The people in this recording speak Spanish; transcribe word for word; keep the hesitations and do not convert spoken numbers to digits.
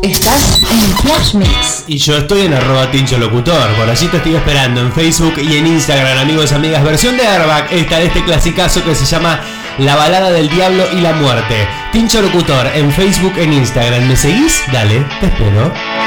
Estás en Flash Mix. Y yo estoy en arroba Tincho Locutor. Por allí te estoy esperando en Facebook y en Instagram, amigos y amigas. Versión de Airbag, esta de este clasicazo que se llama La Balada del Diablo y la Muerte. Tincho Locutor en Facebook, en Instagram. ¿Me seguís? Dale, te espero.